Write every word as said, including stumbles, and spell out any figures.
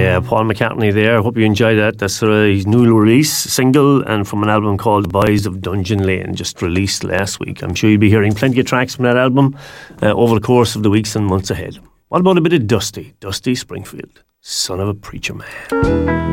uh, Paul McCartney there. I hope you enjoyed that. That's uh, his new release single, and from an album called The Boys of Dungeon Lane, just released last week. I'm sure you'll be hearing plenty of tracks from that album uh, over the course of the weeks and months ahead. What about a bit of Dusty? Dusty Springfield, son of a preacher man.